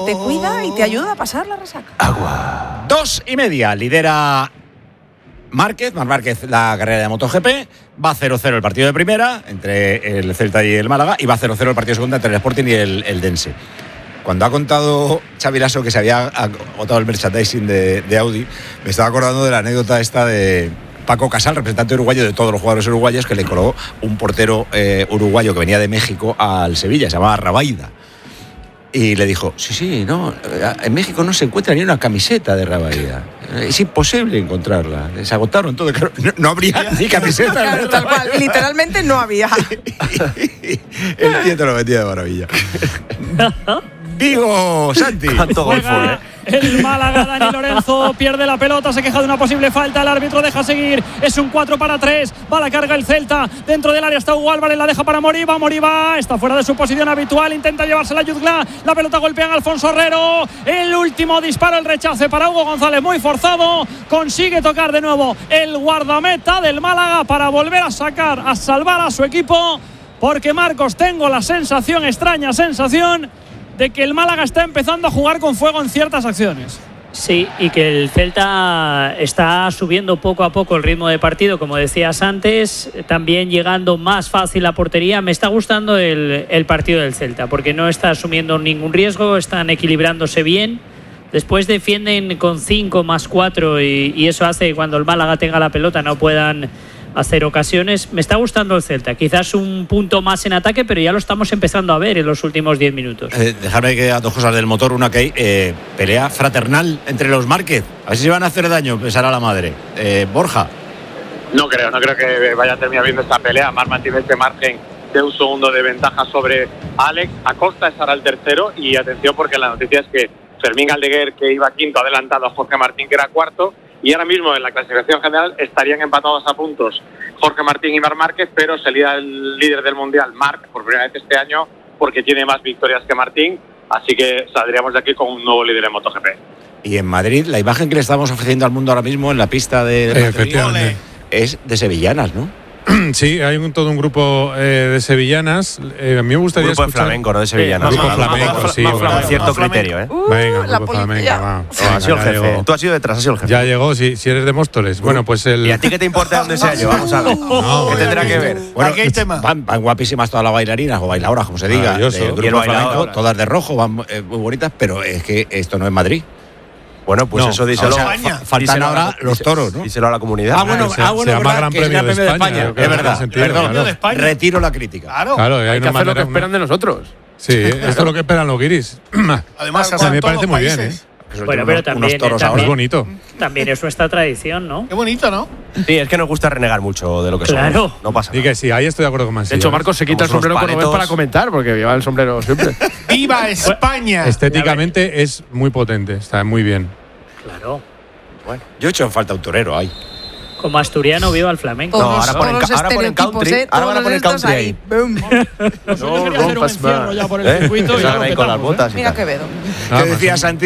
te cuida y te ayuda a pasar la resaca. Agua. 2:30, lidera Marc Márquez la carrera de MotoGP, va 0-0 el partido de primera entre el Celta y el Málaga y va 0-0 el partido de segunda entre el Sporting y el Dense. Cuando ha contado Xavi Lasso que se había agotado el merchandising de Audi, me estaba acordando de la anécdota esta de Paco Casal, representante uruguayo de todos los jugadores uruguayos, que le coló un portero uruguayo que venía de México al Sevilla, se llamaba Rabaida. Y le dijo, no, en México no se encuentra ni una camiseta de Rabaida. Es imposible encontrarla. Se agotaron todo. No habría ni camiseta. Claro, tal cual. Literalmente no había. El tío te lo metía de maravilla. Digo, Santi. ¿Cuánto golfo, El Málaga, Dani Lorenzo, pierde la pelota, se queja de una posible falta, el árbitro deja seguir, es un 4-3, va a la carga el Celta, dentro del área está Hugo Álvarez, la deja para Moriba, está fuera de su posición habitual, intenta llevársela a Yuzgla, la pelota golpea a Alfonso Herrero, el último disparo, el rechace para Hugo González, muy forzado, consigue tocar de nuevo el guardameta del Málaga para volver a salvar a su equipo, porque Marcos, tengo la extraña sensación de que el Málaga está empezando a jugar con fuego en ciertas acciones. Sí, y que el Celta está subiendo poco a poco el ritmo de partido, como decías antes, también llegando más fácil a portería. Me está gustando el partido del Celta, porque no está asumiendo ningún riesgo, están equilibrándose bien. Después defienden con 5 más 4 y eso hace que cuando el Málaga tenga la pelota no puedan hacer ocasiones. Me está gustando el Celta, quizás un punto más en ataque, pero ya lo estamos empezando a ver en los últimos 10 minutos. Dejarme que a 2 cosas del motor. Una, que hay pelea fraternal entre los Márquez, a ver si se van a hacer daño, pensará la madre. Borja. No creo que vaya a terminar viendo esta pelea. Marc mantiene este margen de un segundo de ventaja sobre Alex. Acosta estará el tercero, y atención porque la noticia es que Fermín Aldeguer, que iba quinto, ha adelantado a Jorge Martín, que era cuarto. Y ahora mismo en la clasificación general estarían empatados a puntos Jorge Martín y Marc Márquez, pero sería el líder del Mundial Marc por primera vez este año, porque tiene más victorias que Martín, así que saldríamos de aquí con un nuevo líder en MotoGP. Y en Madrid, la imagen que le estamos ofreciendo al mundo ahora mismo en la pista de efectivamente, es de sevillanas, ¿no? Sí, hay todo un grupo de sevillanas. A mí me gustaría grupo escuchar... de flamenco, no de sevillanas. Grupo flamenco, sí. Con cierto criterio, ¿eh? Venga, la grupo policía. flamenco, va. Ha sido el jefe. Tú has sido detrás, has sido el jefe. Ya llegó, si eres de Móstoles. Bueno, pues ¿Y a ti qué te importa dónde sea yo? Vamos a ver. ¿Qué tendrá que ver? Bueno, aquí hay tema. Van guapísimas todas las bailarinas o bailadoras, como se diga, del grupo flamenco, todas de rojo, van muy bonitas, pero es que esto no es Madrid. Bueno, pues no, eso díselo. O sea, faltan ahora los toros, ¿no? Díselo a la comunidad. Bueno, se llama Gran Premio de España. Es verdad, perdón, claro. retiro la crítica. Claro, hay que hacer lo que esperan de nosotros. Sí, esto es lo que esperan los guiris. Además, a mí me parece muy bien, ¿eh? Bueno, pero también, es bonito. También es nuestra tradición, ¿no? Qué bonito, ¿no? Sí, es que nos gusta renegar mucho de lo que Claro. somos. No pasa nada. Y que sí, ahí estoy de acuerdo con Mansilla. De hecho, Marcos se quita el sombrero cuando ves para comentar, porque lleva el sombrero siempre. ¡Viva España! Estéticamente es muy potente, está muy bien. Claro. Bueno, yo he hecho en falta un torero ahí. Como asturiano, viva el flamenco. No, ahora ponen country. Ahora van a poner country ahí. No rompas más. Ya por el circuito, Con las botas. Mira qué vedo. ¿Qué decía Santi?